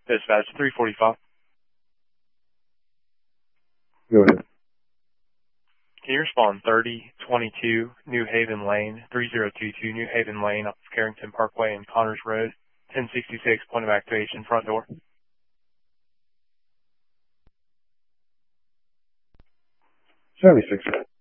Dispatch 345. Go ahead. Can you respond 3022 New Haven Lane, 3022 New Haven Lane, off of Carrington Parkway and Connors Road, 1066, point of activation, front door. 76.